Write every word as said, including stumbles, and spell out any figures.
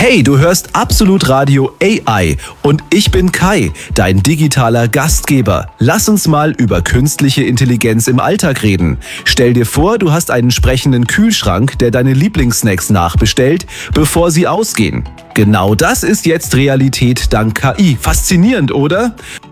Hey, du hörst Absolut Radio A I und ich bin Kai, dein digitaler Gastgeber. Lass uns mal über künstliche Intelligenz im Alltag reden. Stell dir vor, du hast einen sprechenden Kühlschrank, der deine Lieblingssnacks nachbestellt, bevor sie ausgehen. Genau das ist jetzt Realität dank K I. Faszinierend, oder?